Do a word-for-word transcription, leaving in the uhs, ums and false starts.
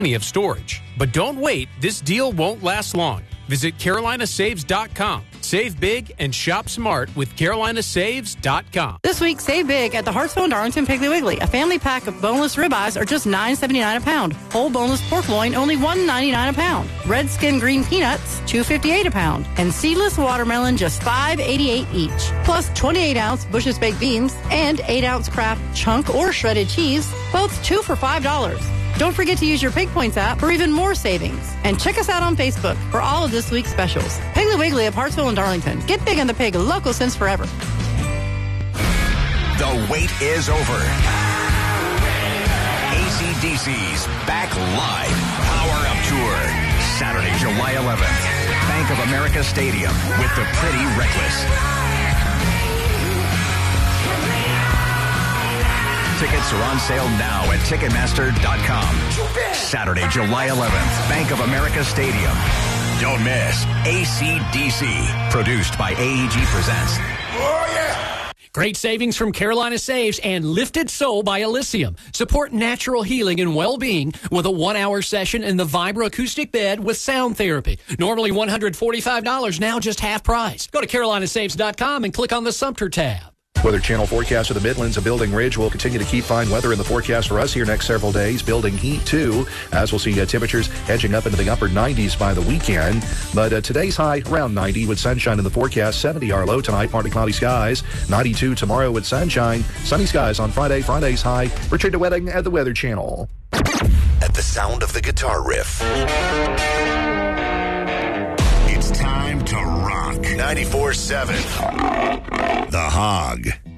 of storage. But don't wait, this deal won't last long. Visit Carolina Saves dot com. Save big and shop smart with Carolina Saves dot com. This week, save big at the Hartsville and Darlington Piggly Wiggly. A family pack of boneless ribeyes are just nine seventy-nine a pound. Whole boneless pork loin, only one ninety-nine a pound. Red skin green peanuts, two fifty-eight a pound. And seedless watermelon, just five eighty-eight each. Plus twenty-eight ounce Bush's baked beans and eight ounce Kraft chunk or shredded cheese, both two for five dollars. Don't forget to use your Pig Points app for even more savings. And check us out on Facebook for all of this week's specials. Piggly Wiggly of Hartsville and Darlington. Get big on the pig, local since forever. The wait is over. A C D C's Back Live Power Up Tour. Saturday, July eleventh. Bank of America Stadium with the Pretty Reckless. Tickets are on sale now at Ticketmaster dot com. Saturday, July eleventh, Bank of America Stadium. Don't miss A C D C. Produced by A E G Presents. Oh, yeah! Great savings from Carolina Saves and Lifted Soul by Elysium. Support natural healing and well-being with a one-hour session in the Vibra acoustic bed with sound therapy. Normally one hundred forty-five dollars, now just half price. Go to Carolina Saves dot com and click on the Sumter tab. Weather Channel forecast for the Midlands and Building Ridge will continue to keep fine weather in the forecast for us here next several days. Building heat, too, as we'll see uh, temperatures edging up into the upper nineties by the weekend. But uh, today's high around ninety with sunshine in the forecast. seventy our low tonight, partly cloudy skies. ninety-two tomorrow with sunshine. Sunny skies on Friday. Friday's high. Richard DeWetting at the Weather Channel. At the sound of the guitar riff, it's time to rock. ninety-four seven The Hog.